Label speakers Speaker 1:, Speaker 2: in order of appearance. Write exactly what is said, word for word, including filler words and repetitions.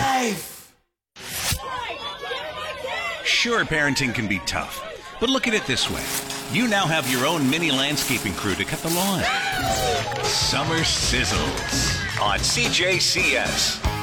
Speaker 1: life!
Speaker 2: Sure, parenting can be tough, but look at it this way. You now have your own mini landscaping crew to cut the lawn. Summer Sizzles on C J C S.